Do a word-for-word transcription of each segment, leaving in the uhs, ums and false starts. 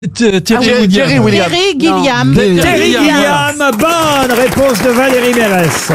Thierry Thierry William. William. Terry Gilliam. Terry Terry Gilliam. Gilliam, bonne réponse de Valérie Mérès.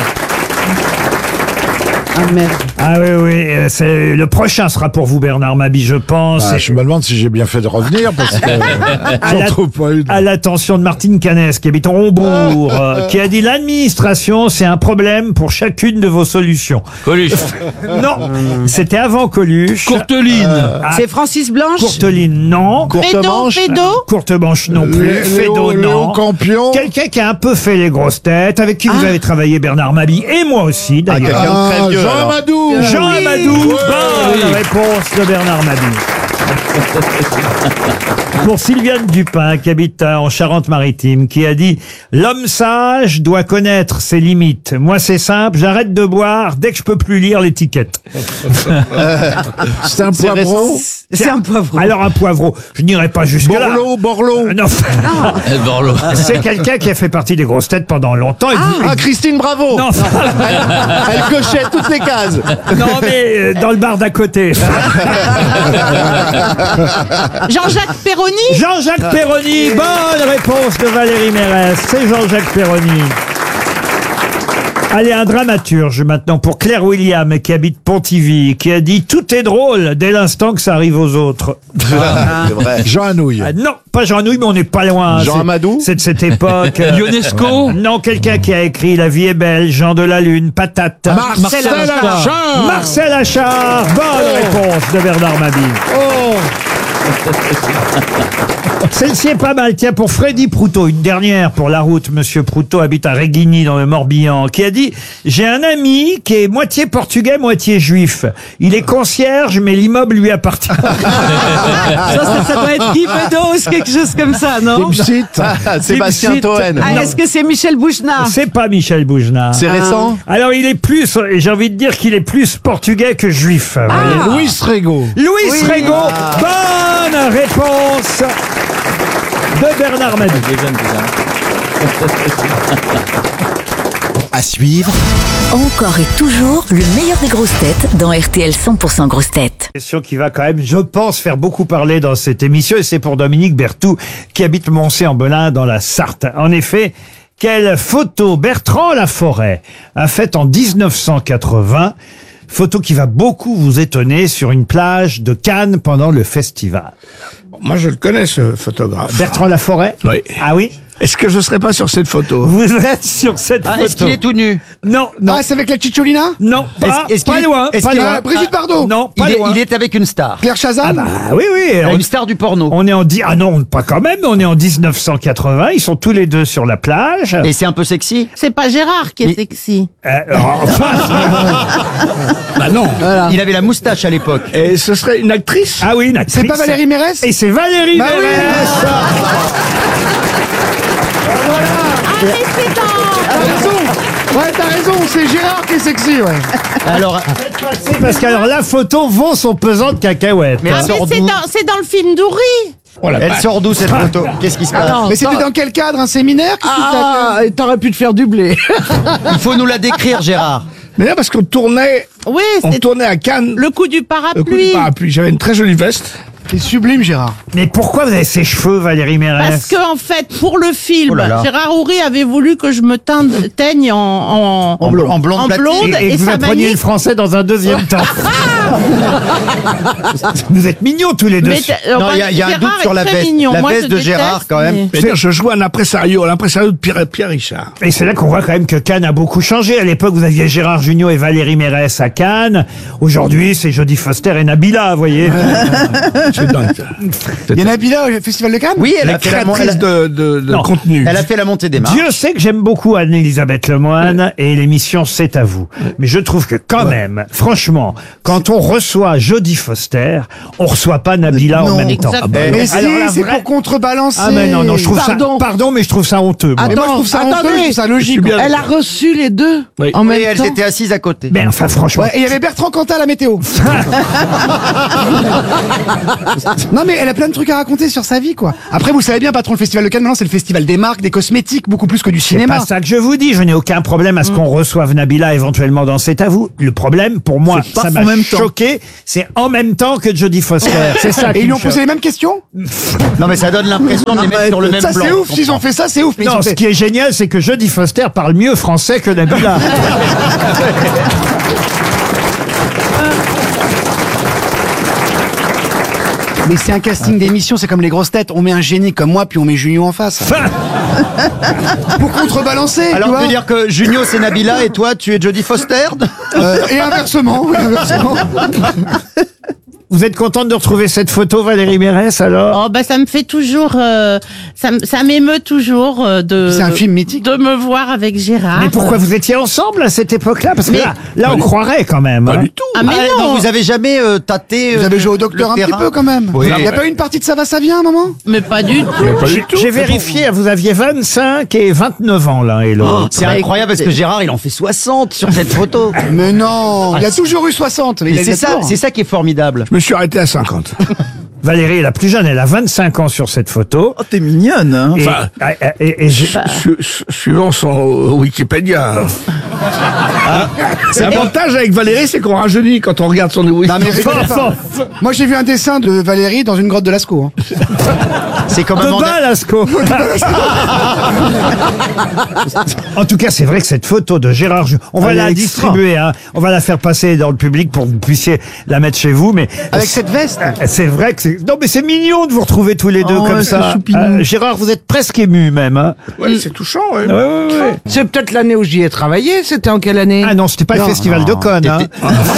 Ah merde. Ah oui, oui, euh, c'est le prochain sera pour vous, Bernard Mabie, je pense. Ah, je me demande si j'ai bien fait de revenir parce que À j'en la- trouve pas une. À l'attention de Martine Canès, qui habite en Hombourg, euh, qui a dit l'administration, c'est un problème pour chacune de vos solutions. Coluche. Non, c'était avant Coluche. Courteline. Ah, C'est Francis Blanche. Courteline, non. Fédo, Fédo. Courte manche non plus. Léo, Fédo, Léo non. Campion. Quelqu'un qui a un peu fait les grosses têtes, avec qui vous avez travaillé, Bernard Mabie, et moi aussi, d'ailleurs. Ah, Jean Amadou. Jean Amadou, bonne réponse de Bernard Mabie. Pour Sylviane Dupin, qui habite en Charente-Maritime, qui a dit « L'homme sage doit connaître ses limites. Moi, c'est simple, j'arrête de boire dès que je peux plus lire l'étiquette. C'est un poivron. » C'est un poivron. Alors, un poivreau, je n'irai pas jusque-là. Borloo, Borloo. Euh, Non, Ed Borloo. c'est quelqu'un qui a fait partie des grosses têtes pendant longtemps. et vous- Ah, Christine Bravo. non, Elle cochait toutes les cases. non, mais euh, dans le bar d'à côté. Jean-Jacques Perroni. Jean-Jacques Perroni, bonne réponse de Valérie Mérès. C'est Jean-Jacques Perroni. Allez, un dramaturge maintenant pour Claire William, qui habite Pontivy, qui a dit « Tout est drôle dès l'instant que ça arrive aux autres C'est vrai. Jean Anouilh. Ah, non, pas Jean Anouilh, mais on n'est pas loin. Jean C'est- Amadou. C'est de cette époque. Euh, Ionesco. Non, quelqu'un qui a écrit « La vie est belle »,« Jean de la Lune »,« Patate ». Marcel Achard. Marcel Achard, bonne réponse de Bernard Mabie. Celle-ci est pas mal. Tiens, pour Freddy Proutot, une dernière pour la route. Monsieur Proutot habite à Réguigny dans le Morbihan, qui a dit « J'ai un ami qui est moitié portugais, moitié juif. Il est concierge, mais l'immeuble lui appartient. Ça, ça, ça doit être Guy Bedos, quelque chose comme ça, non? Dipsit. Sébastien Sébastien Toen. Ah, est-ce que c'est Michel Bougenat? » C'est pas Michel Bougenat. C'est récent. Alors, il est plus, j'ai envie de dire qu'il est plus portugais que juif. vous voyez. Louis Rego. Louis Rego, bonne réponse de Bernard Mabie. À suivre, Encore et toujours le meilleur des grosses têtes dans R T L cent pour cent grosses têtes. Question qui va quand même, je pense, faire beaucoup parler dans cette émission, et c'est pour Dominique Berthoud, qui habite Moncé-en-Belin dans la Sarthe. En effet, quelle photo Bertrand Laforêt a faite en dix-neuf cent quatre-vingts, photo qui va beaucoup vous étonner, sur une plage de Cannes pendant le festival. Moi, je le connais, ce photographe. Bertrand Laforêt? Oui. Ah oui? Est-ce que je serais pas sur cette photo? Vous êtes sur cette photo. Est-ce qu'il est tout nu? Non, non, Ah, c'est avec la Cicciolina? non, pas, Est-ce- est-ce pas qu'il est- loin, est-ce pas qu'il est- loin. Ah, Brigitte Bardot? Non, pas il, est, loin. il est avec une star. Claire Chazal? Ah oui, oui. on- Une star du porno. On est en di- ah non, pas quand même. On est en dix-neuf cent quatre-vingts. Ils sont tous les deux sur la plage. Et c'est un peu sexy. C'est pas Gérard qui est Mais- sexy. Euh, enfin, Bah non. Il avait la moustache à l'époque. Et ce serait une actrice? ah oui, une actrice. C'est pas Valérie Mérès? Et c'est Valérie Bah oui. Mérès. Ah, mais c'est dans... T'as raison. Ouais, t'as raison, c'est Gérard qui est sexy, ouais. Alors, C'est parce que alors la photo vaut son pesant de cacahuètes. mais Ah, elle mais sort c'est d'où? dans, c'est dans le film d'Oury. Oh la Elle vache. sort d'où cette photo? Qu'est-ce qui se passe? Mais c'était dans quel cadre? Un séminaire? Qu'est-ce que Ah, et t'aurais pu te faire du blé. Il faut nous la décrire, Gérard. Mais non, parce qu'on tournait, Oui, on c'est tournait à Cannes. le coup du Le coup du parapluie. parapluie. J'avais une très jolie veste. C'est sublime, Gérard. Mais pourquoi vous avez ces cheveux, Valérie Mérès? Parce que en fait, pour le film, Oh là là. Gérard Houry avait voulu que je me teinde- teigne en, en, En blonde. En blonde en platine. blonde, et, et et, que vous ça appreniez m'a le français dans un deuxième temps. Vous êtes mignons tous les deux. Mais euh, Non, il y a, il y a un Gérard doute sur est la très veste. mignon. La Moi, veste je de Gérard, déteste, quand même. mais- C'est-à-dire, je jouais un impresario, l'impresario de Pierre, Pierre Richard. Et c'est là qu'on voit quand même que Cannes a beaucoup changé. À l'époque, vous aviez Gérard Jugnot et Valérie Mérès à Cannes. Aujourd'hui, c'est Jodie Foster et Nabila, vous voyez. C'est dingue. Il y en a Nabila au Festival de Cannes? Oui, elle La a fait la, mon- créatrice elle a- de, de, de Non. contenu. elle a fait la montée des marches. Dieu sait que j'aime beaucoup Anne-Elisabeth Lemoine et l'émission C'est à vous. Mais je trouve que quand même, franchement, quand on reçoit Jodie Foster, on reçoit pas Nabila en Non. même temps. Exactement. ben, Mais si, alors la c'est vraie- pour contrebalancer. Ah mais non, non, je trouve Pardon. ça... Pardon, mais je trouve ça honteux. moi. Attends, moi, je trouve ça honteux, attendez, je trouve ça logique. je suis bien Elle Elle a a reçu les deux Oui. en même Et elles temps. étaient assises à côté. Mais enfin, franchement... Ouais, et il y avait Bertrand Cantat à la météo. Non mais elle a plein de trucs à raconter sur sa vie, quoi. Après, vous savez bien, patron, le Festival de Cannes, maintenant c'est le festival des marques, des cosmétiques, beaucoup plus que du C'est cinéma. pas ça que je vous dis. Je n'ai aucun problème à ce qu'on reçoive Nabila éventuellement dans C'est à vous. Le problème, pour moi, C'est pas ça en m'a même temps. choqué, c'est en même temps que Jodie Foster. C'est ça. Et ils lui ont posé les mêmes questions? Non, mais ça donne l'impression de les mettre sur le même Ça, plan. c'est ouf. S'ils ont fait ça, c'est ouf. Mais ils Non, ont ce fait- qui est génial, c'est que Jodie Foster parle mieux français que Nabila. Mais c'est un casting d'émission, c'est comme les grosses têtes. On met un génie comme moi, puis on met Junio en face. Pour contrebalancer, Alors, tu on vois. peut dire que Junio, c'est Nabila et toi, tu es Jodie Foster? Euh, et inversement, oui, inversement. Vous êtes contente de retrouver cette photo, Valérie Mérès, alors? Oh bah ça me fait toujours, euh, ça, m- ça m'émeut toujours euh, de. C'est un film mythique. De me voir avec Gérard. Mais pourquoi vous étiez ensemble à cette époque-là? Parce que Mais- là, là, on croirait quand même. Pas hein. du tout. Ah mais Ah, non, donc vous avez jamais euh, tâté. Vous euh, avez joué au docteur le un petit terrain peu quand même. Oui. Il n'y a pas eu une partie de Ça va, ça vient à un moment? mais pas du tout. Pas du tout. J'ai vérifié, vous aviez vingt-cinq et vingt-neuf ans l'un et l'autre. C'est incroyable parce que Gérard, il en fait soixante sur cette photo. Mais non, il y a toujours eu soixante. Et Il a- c'est il a ça, toujours. c'est ça qui est formidable. Je me suis arrêté à cinquante. Valérie est la plus jeune, elle a vingt-cinq ans sur cette photo. Oh, t'es mignonne, hein. Et, Enfin, et- et- et j'ai- Su- su- Suivant son Wikipédia. L'avantage avec Valérie, c'est qu'on rajeunit quand on regarde son Non, mais Wikipédia. rigolez pas. Moi, j'ai vu un dessin de Valérie dans une grotte de Lascaux. hein. C'est comme un de mandat. bas, Lascaux. En tout cas, c'est vrai que cette photo de Gérard, Ju- on va Elle la est distribuer, hein. On va la faire passer dans le public pour que vous puissiez la mettre chez vous, mais Avec cette veste. c'est vrai que c'est, non mais c'est mignon de vous retrouver tous les deux Oh, comme ouais, ça. c'est choupinou. Euh, Gérard, vous êtes presque ému même, hein. Ouais, c'est touchant, ouais. Ouais, ouais, ouais. C'est peut-être l'année où j'y ai travaillé. C'était en quelle année? Ah non, c'était pas le festival de Cannes, hein.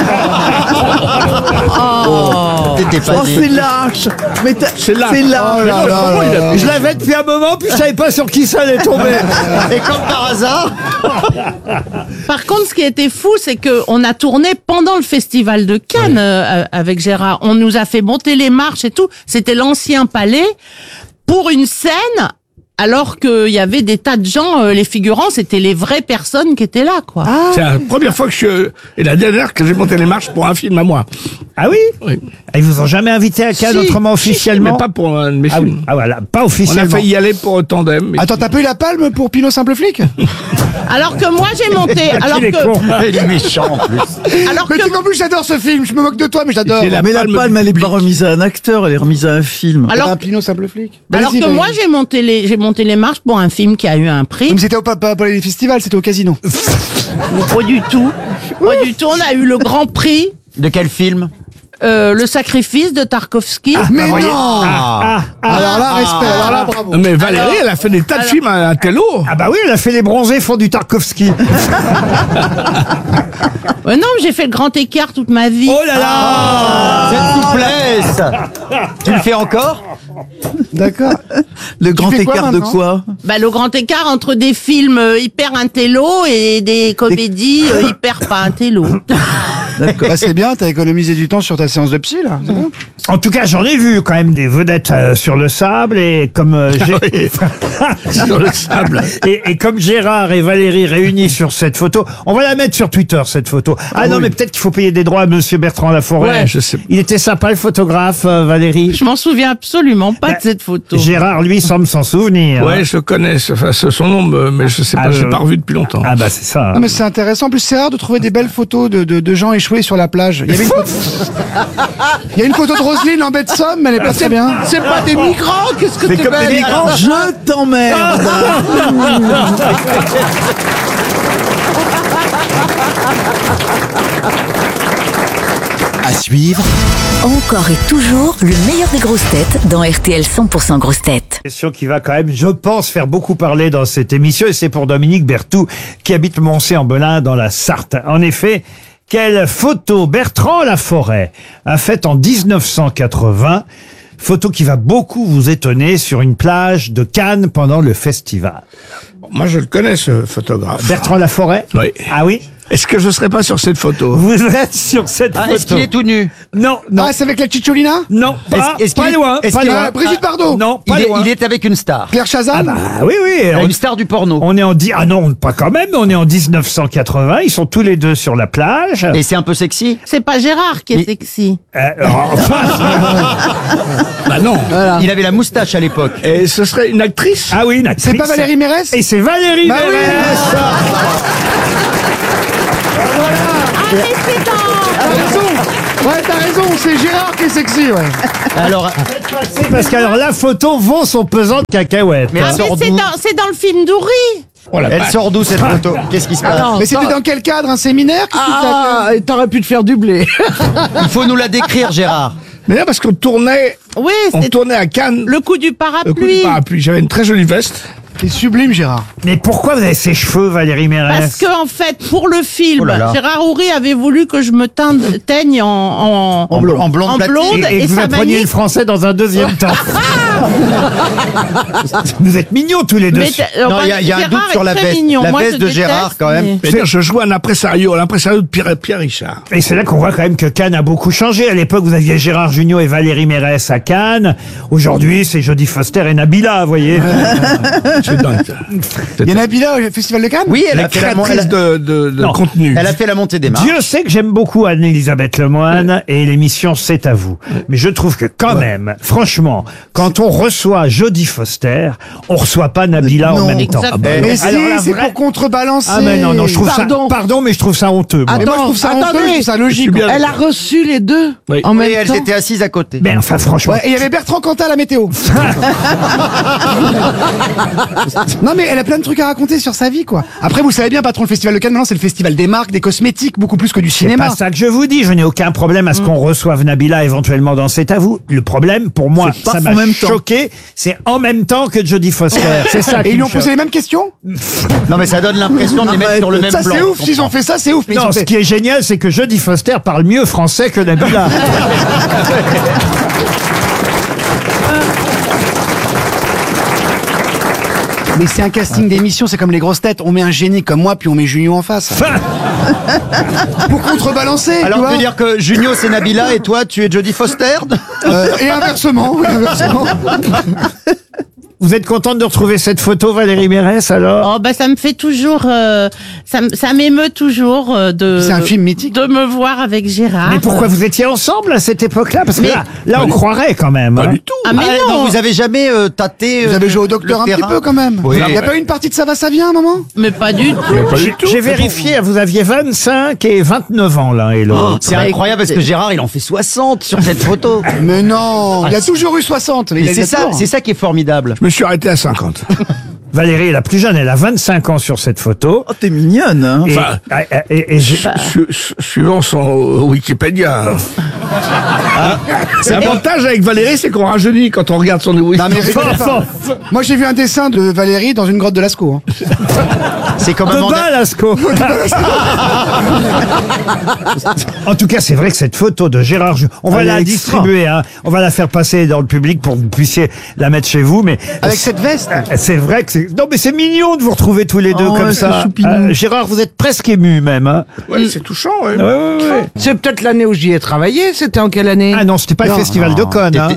T'étais pas Oh, dit. c'est lâche. Mais t'as- C'est là. C'est lâche. Oh là là là là. Je l'avais depuis un moment, puis je savais pas sur qui ça allait tomber. Et comme par hasard, Par contre, ce qui était fou, c'est que on a tourné pendant le festival de Cannes euh, avec Gérard. On nous a fait monter les marches et tout. C'était l'ancien palais pour une scène. Alors qu'il y avait des tas de gens, euh, les figurants, c'était les vraies personnes qui étaient là, quoi. C'est la première fois que je... Et la dernière que j'ai monté les marches pour un film à moi. Ah oui? Oui. Ils vous ont jamais invité à Cannes Si, autrement si, officiellement? mais pas pour un de mes Ah oui. films. Ah voilà, pas On a officiellement. failli y aller pour Tandem. mais- Attends, t'as pas eu la palme pour Pinot Simple Flic? Alors que moi, j'ai monté. Alors Il est que, con. il est méchant en plus. alors Mais que tu sais qu'en plus, j'adore ce film. Je me moque de toi, mais j'adore. C'est la Mais la palme palme, du elle est public. pas remise à un acteur, elle est remise à un film. Alors, Un Pinot Simple Flic. alors Vas-y, que vas-y. moi, j'ai monté les, j'ai monté les marches pour un film qui a eu un prix. Mais c'était au pas, pas, pas les festivals, c'était au casino. Pas du tout. Pas du tout. On a eu le grand prix, De quel film? euh, le sacrifice de Tarkovsky. Mais non. Ah. Alors là, respect. Alors là, bravo. Mais Valérie, elle a fait des tas de alors- films à un télo. Ah bah oui, elle a fait les bronzés font du Tarkovsky. Euh, non, j'ai fait le grand écart toute ma vie. Oh là là! Cette souplesse. Tu le fais encore? D'accord. Le grand fais quoi écart de maintenant quoi? Bah, le grand écart entre des films euh, hyper intello et des comédies euh, hyper pas intello. Bah, c'est bien, t'as économisé du temps sur ta séance de psy, là. C'est bien. En tout cas, j'en ai vu quand même des vedettes euh, sur le sable et comme euh, j'ai- Sur le sable. et, et comme Gérard et Valérie réunis sur cette photo, on va la mettre sur Twitter cette photo. Ah, non, mais peut-être qu'il faut payer des droits à Monsieur Bertrand Laforêt. Ouais, je sais. Il était sympa le photographe, euh, Valérie. Je m'en souviens absolument pas Bah, de cette photo. Gérard, lui, semble s'en souvenir. Ouais, je connais ce- enfin, ce- son nom, me- mais je sais Ah, pas, je- j'ai pas revu depuis longtemps. Ah bah c'est ça. Non, mais c'est intéressant. En plus, c'est rare de trouver des belles photos de, de, de gens échoués sur la plage. Il y avait une photo, il y a une photo de Roselyne en baie de Somme, mais elle est pas très bien. C'est pas des migrants, qu'est-ce que Mais t'es comme belle. des migrants. Je t'emmerde. À suivre, Encore et toujours le meilleur des grosses têtes dans R T L cent pour cent grosses têtes. Question qui va quand même, je pense, faire beaucoup parler dans cette émission, et c'est pour Dominique Berthoud, qui habite Moncé-en-Belin, dans la Sarthe. En effet, quelle photo Bertrand Laforêt a faite en dix-neuf cent quatre-vingts, photo qui va beaucoup vous étonner, sur une plage de Cannes pendant le festival. Moi, je le connais, ce photographe. Bertrand Laforêt? Oui. Ah oui? Est-ce que je serais pas sur cette photo? Vous êtes sur cette Ah, photo? est-ce qu'il est tout nu? Non, non, Ah, c'est avec la Chicholina? non, pas, Est-ce- est-ce pas qu'il est- loin, est-ce pas qu'il est- loin. Ah, Brigitte Bardot? Non, pas Il est, loin. il est avec une star. Claire Chazal? Ah oui, oui. on- Une star du porno. On est en di- ah non, pas quand même, on est en dix-neuf cent quatre-vingts, ils sont tous les deux sur la plage. Et c'est un peu sexy. C'est pas Gérard qui est Mais- sexy. Euh, enfin, Bah non. Il avait la moustache à l'époque. Et ce serait une actrice? ah oui, une actrice. C'est pas Valérie Mérès? Et c'est Valérie Bah oui. Mérès. Ah mais c'est dans... T'as raison. Ouais, t'as raison, c'est Gérard qui est sexy, ouais. Alors, C'est parce que alors la photo vaut son pesant de cacahuètes. Mais hein. Ah, mais sort c'est d'où dans, c'est dans le film d'Oury. Oh la elle vache. sort d'où cette photo? Qu'est-ce qui se passe? Mais c'était dans quel cadre? Un séminaire? Qu'est-ce que Ah, et t'aurais pu te faire dubler. Il faut nous la décrire, Gérard. Mais là, parce qu'on tournait, Oui, on c'est tournait à Cannes. le coup du Le coup du parapluie. parapluie. J'avais une très jolie veste. t'as- T'es sublime, Gérard. Mais pourquoi vous avez ces cheveux, Valérie Mérès? Parce que en fait, pour le film, Oh là là. Gérard Houry avait voulu que je me teinde- teigne en, en, En blonde. En blonde en platine. blonde, Et, et et vous ça appreniez manie- le français dans un deuxième temps. Vous êtes mignons tous les deux. Mais t'as- Non, il y a, il y a un Gérard doute sur est la très veste. mignon. La Moi, veste je de Gérard, déteste, quand même. mais- C'est-à-dire, je jouais un impresario, l'impresario de Pierre, Pierre Richard. Et c'est là qu'on voit quand même que Cannes a beaucoup changé. À l'époque, vous aviez Gérard Jugnot et Valérie Mérès à Cannes. Aujourd'hui, c'est Jodie Foster et Nabila, vous voyez. C'est dingue. ça. Il y en a Nabila au Festival de Cannes? Oui, elle La a fait la, mon- elle créatrice a- de, de, de Non. contenu. elle a fait la montée des marches. Dieu sait que j'aime beaucoup Anne-Elisabeth Lemoine et l'émission C'est à vous. Mais je trouve que quand même, franchement, quand on reçoit Jodie Foster, on reçoit pas Nabila en même temps. exactement. Ah bah, Mais alors, si, la c'est vraie- pour contrebalancer. Ah mais non, non, je trouve Pardon. ça... Pardon, mais je trouve ça honteux. moi. Mais moi, je trouve ça honteux, je trouve ça logique. Je suis bien Elle a d'accord. reçu les deux Oui. en Oui, même elles temps. étaient assises à côté. Mais enfin, franchement... Ouais, et il y avait Bertrand Cantat à la météo. Non mais elle a plein de trucs à raconter sur sa vie, quoi. Après, vous savez bien, patron, le Festival de Cannes, maintenant c'est le festival des marques, des cosmétiques, beaucoup plus que du C'est cinéma. pas ça que je vous dis. Je n'ai aucun problème à ce qu'on reçoive Nabila éventuellement dans C'est à vous. Le problème, pour moi, C'est pas ça en m'a même temps. choqué. C'est en même temps que Jodie Foster. C'est ça Et qui ils lui me ont posé choque. les mêmes questions? Non, mais ça donne l'impression de les mettre sur le même Ça plan. c'est ouf, je s'ils ont comprends. fait ça, c'est ouf. Mais ils Non, ont ce fait- qui est génial, c'est que Jodie Foster parle mieux français que Nabila. Mais c'est un casting d'émission, c'est comme les grosses têtes. On met un génie comme moi, puis on met Junio en face. Pour contrebalancer, Alors, tu on vois. peut dire que Junio, c'est Nabila et toi, tu es Jodie Foster? Euh, et inversement, oui, inversement. Vous êtes contente de retrouver cette photo, Valérie Mérès, alors? Oh bah ça me fait toujours, euh, ça, m- ça m'émeut toujours euh, de. C'est un film mythique. De me voir avec Gérard. Mais pourquoi vous étiez ensemble à cette époque-là? Parce que Mais- là, là, on croirait quand même. Pas hein. du tout. Ah mais Ah, non, donc vous avez jamais euh, tâté. Vous euh, avez joué au docteur le un petit terrain peu quand même. Oui. Il n'y a pas eu une partie de Ça va, ça vient à un moment? mais pas du tout. Pas du J'ai tout. j'ai vérifié, vous aviez vingt-cinq et vingt-neuf ans l'un et l'autre. C'est Bah, incroyable parce que Gérard, il en fait soixante sur cette photo. Mais non, il a toujours eu soixante. Mais il Et a c'est il a ça, toujours. c'est ça qui est formidable. Je me suis arrêté à cinquante. Valérie est la plus jeune, elle a vingt-cinq ans sur cette photo. Oh, t'es mignonne, hein. Et, Enfin, et- et- et je- Su- su- Suivant son euh, Wikipédia. L'avantage avec Valérie, c'est qu'on rajeunit quand on regarde son Non, mais Wikipédia. rigolez pas. Moi j'ai vu un dessin de Valérie dans une grotte de Lascaux. hein. C'est comme un de mandat. bas, Lascaux. En tout cas, c'est vrai que cette photo de Gérard, Ju- on va Elle la est extra. distribuer, hein. On va la faire passer dans le public pour que vous puissiez la mettre chez vous. Mais Avec cette veste. c'est vrai que c'est non, mais c'est mignon de vous retrouver tous les deux Oh, comme ouais, ça. c'est choupinou. Euh, Gérard, vous êtes presque ému même. Hein. Ouais, c'est touchant. Ouais. Ouais, ouais, ouais. C'est peut-être l'année où j'y ai travaillé. C'était en quelle année? Ah non, c'était pas le Non. festival de Cannes. Hein.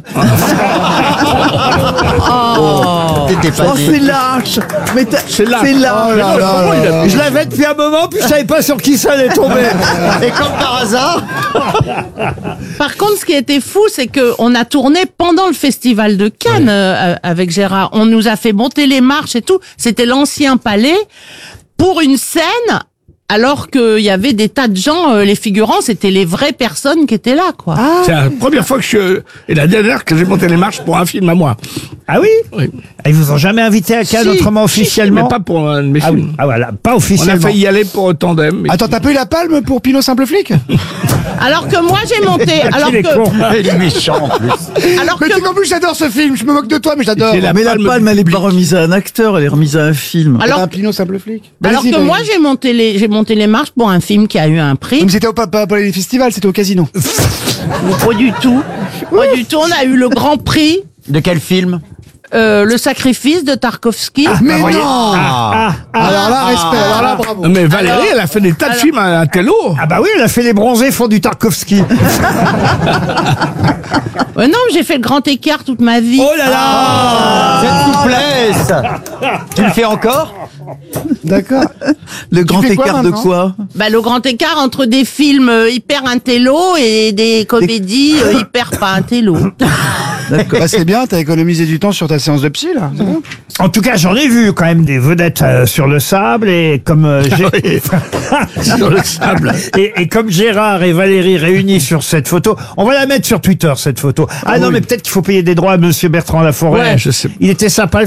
T'étais pas Oh, né. c'est lâche. Mais t'as- C'est lâche. C'est lâche. Oh là là là là. Je l'avais depuis un moment, puis je savais pas sur qui ça allait tomber. Et comme par hasard, Par contre, ce qui était fou, c'est que on a tourné pendant le festival de Cannes euh, avec Gérard. On nous a fait monter les marches et tout. C'était l'ancien palais pour une scène. Alors qu'il y avait des tas de gens, euh, les figurants, c'était les vraies personnes qui étaient là, quoi. C'est la première fois que je... Et la dernière que j'ai monté les marches pour un film à moi. Ah oui, Oui. Ils vous ont jamais invité à Cannes Si, autrement si, si, officiellement? mais pas pour un de mes Ah oui, films. ah voilà, pas On a officiellement. failli y aller pour Tandem. mais- Attends, t'as pas eu la palme pour Pinot Simple Flic? Alors que moi, j'ai monté. Alors Il est que, con. il est méchant en plus. alors Mais que, tu qu'en plus j'adore ce film, je me moque de toi mais j'adore. C'est la Mais la palme palme, elle est publique. pas remise à un acteur, elle est remise à un film. alors, Un Pinot Simple Flic. alors Vas-y, que vas-y. moi, j'ai monté les, j'ai monté les marches pour un film qui a eu un prix. Mais c'était au pas, pas, pas les festivals, c'était au casino. Pas du tout. Pas du tout. On a eu le grand prix, De quel film? euh, le sacrifice de Tarkovsky. Mais non. Ah, Alors là, respect, alors là, bravo. Mais Valérie, Alors- elle a fait des tas de alors- films à, à Tello. Ah bah oui, elle a fait les bronzés font du Tarkovsky. Euh, non, j'ai fait le grand écart toute ma vie. Oh là là. cette souplesse. Tu le fais encore? D'accord. Le grand fais quoi écart de maintenant quoi? Bah, le grand écart entre des films euh, hyper intello et des comédies euh, hyper pas intello. Bah, c'est bien, t'as économisé du temps sur ta séance de psy, là. C'est bon. En tout cas, j'en ai vu quand même des vedettes euh, sur le sable et comme euh, j'ai- Sur le sable. et, et comme Gérard et Valérie réunis sur cette photo, on va la mettre sur Twitter cette photo. Ah, non, oui. mais peut-être qu'il faut payer des droits à Monsieur Bertrand Laforêt. Ouais, je sais. Il était sympa.